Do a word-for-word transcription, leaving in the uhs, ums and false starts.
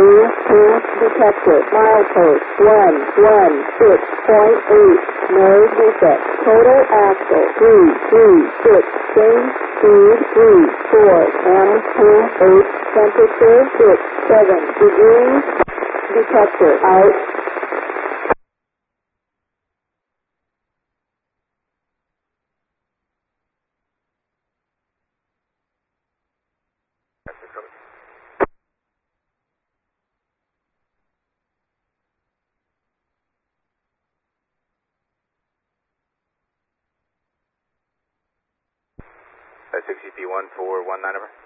three two detected. Milepost one one six point eight. No defect. Total axle three three six. Change speed three four. M two eight. Temperature six seven degrees. Detector out. six E P one four one nine over.